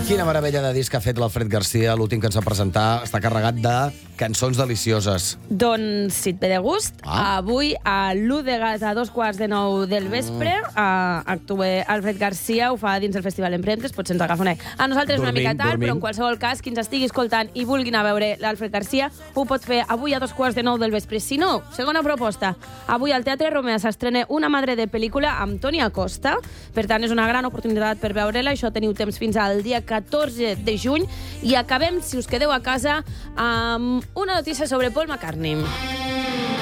Quina meravella de disc ha fet l'Alfred Garcia, l'últim que ens va presentar. Està carregat de cançons delicioses. Doncs, si et ve de gust, avui a l'1 de gat a 8:45 del vespre actua Alfred Garcia, ho fa dins el Festival Empremtes, potser ens agafa una... A nosaltres una mica tard, però en qualsevol cas, qui ens estigui escoltant i vulgui anar a veure l'Alfred Garcia, ho pot fer avui a 8:45 del vespre. Si no, segona proposta, avui al Teatre Romea s'estrena Una madre de pel·lícula amb Toni Acosta, per tant és una gran oportunitat per veure-la, això teniu temps fins al dia 14 de juny, i acabem, si us quedeu a casa, amb una notícia sobre Paul McCartney.